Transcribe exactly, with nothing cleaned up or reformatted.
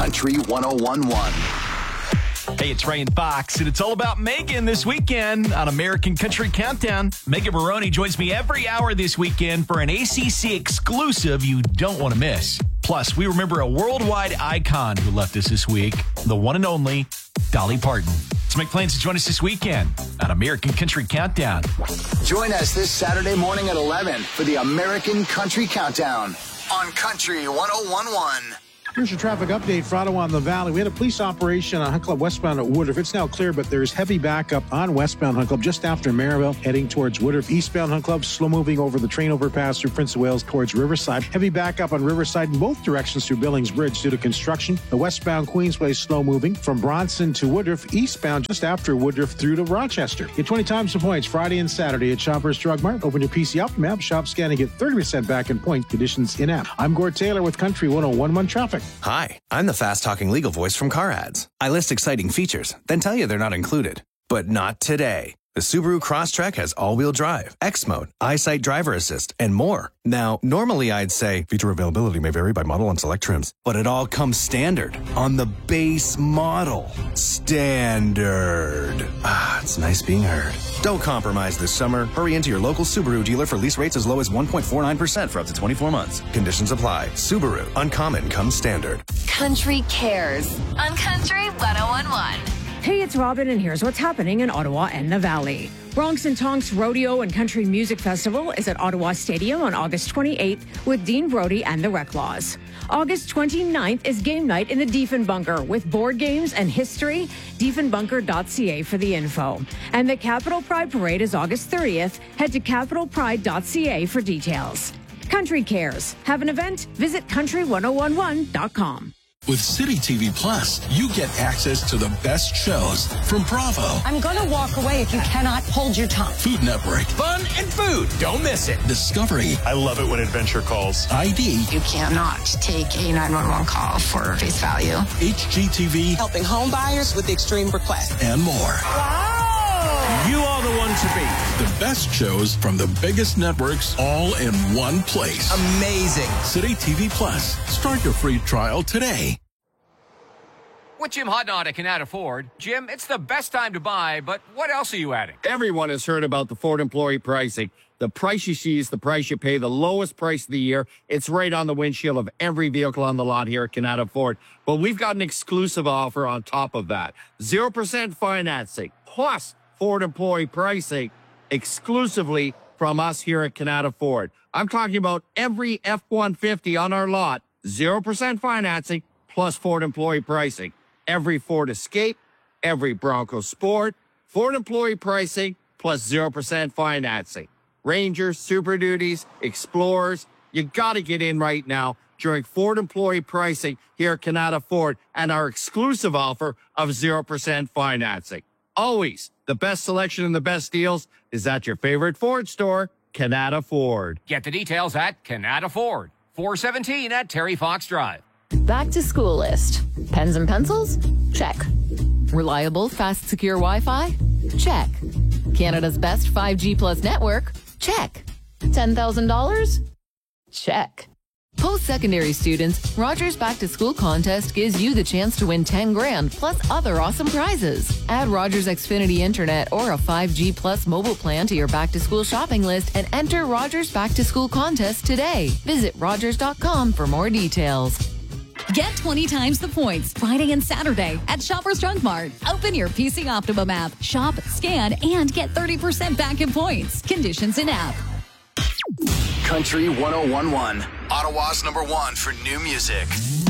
Country one oh one point one. Hey, it's Ray and Fox, and it's all about Megan this weekend on American Country Countdown. Megan Maroney joins me every hour this weekend for an A C C exclusive you don't want to miss. Plus, we remember a worldwide icon who left us this week, the one and only Dolly Parton. So make plans to join us this weekend on American Country Countdown. Join us this Saturday morning at eleven for the American Country Countdown on Country one oh one point one. Here's your traffic update for Ottawa and the Valley. We had a police operation on Hunt Club westbound at Woodruff. It's now clear, but there's heavy backup on westbound Hunt Club just after Maryville, heading towards Woodruff. Eastbound Hunt Club, slow moving over the train overpass through Prince of Wales towards Riverside. Heavy backup on Riverside in both directions through Billings Bridge due to construction. The westbound Queensway, slow moving from Bronson to Woodruff. Eastbound just after Woodruff through to Rochester. Get twenty times the points Friday and Saturday at Shoppers Drug Mart. Open your P C Optima app, shop, scan, and get thirty percent back in points. Conditions in app. I'm Gord Taylor with Country one oh one point one Traffic. Hi, I'm the fast-talking legal voice from Car Ads. I list exciting features, then tell you they're not included. But not today. The Subaru Crosstrek has all-wheel drive, X-Mode, EyeSight Driver Assist, and more. Now, normally I'd say feature availability may vary by model and select trims, but it all comes standard on the base model. Standard. Ah, it's nice being heard. Don't compromise this summer. Hurry into your local Subaru dealer for lease rates as low as one point four nine percent for up to twenty-four months. Conditions apply. Subaru. Uncommon comes standard. Country Cares on Country one oh one point one. Hey, it's Robin, and here's what's happening in Ottawa and the Valley. Bronx and Tonks Rodeo and Country Music Festival is at Ottawa Stadium on August twenty-eighth with Dean Brody and the Reclaws. August twenty-ninth is game night in the Diefenbunker with board games and history. Diefenbunker dot c a for the info. And the Capital Pride Parade is August thirtieth. Head to capital pride dot c a for details. Country Cares. Have an event? Visit country one oh one one dot com. With City T V Plus, you get access to the best shows from Bravo. I'm going to walk away if you cannot hold your tongue. Food Network. Fun and food. Don't miss it. Discovery. I love it when adventure calls. I D. You cannot take a nine one one call for face value. H G T V. Helping home buyers with extreme requests. And more. Wow. You are the one to beat. The best shows from the biggest networks all in one place. Amazing. City T V Plus. Start your free trial today. With Jim Hudnott at Canada Ford. Jim, it's the best time to buy, but what else are you adding? Everyone has heard about the Ford employee pricing. The price you see is the price you pay, the lowest price of the year. It's right on the windshield of every vehicle on the lot here at Canada Ford. But we've got an exclusive offer on top of that. zero percent financing plus Ford employee pricing exclusively from us here at Canada Ford. I'm talking about every F one fifty on our lot, zero percent financing plus Ford employee pricing. Every Ford Escape, every Bronco Sport, Ford employee pricing plus zero percent financing. Rangers, Super Duties, Explorers, you got to get in right now during Ford employee pricing here at Canada Ford and our exclusive offer of zero percent financing. Always, the best selection and the best deals is at your favorite Ford store, Canada Ford. Get the details at Canada Ford, four seventeen at Terry Fox Drive. Back to school list. Pens and pencils? Check. Reliable, fast, secure Wi-Fi? Check. Canada's best five G plus network? Check. ten thousand dollars? Check. Post-secondary students, Rogers Back to School contest gives you the chance to win ten grand plus other awesome prizes. Add Rogers Xfinity Internet or a five G plus mobile plan to your back to school shopping list and enter Rogers Back to School contest today. Visit rogers dot com for more details. Get twenty times the points Friday and Saturday at Shoppers Drug Mart. Open your P C Optimum app, shop, scan, and get thirty percent back in points. Conditions in app. Country one oh one point one, Ottawa's number one for new music.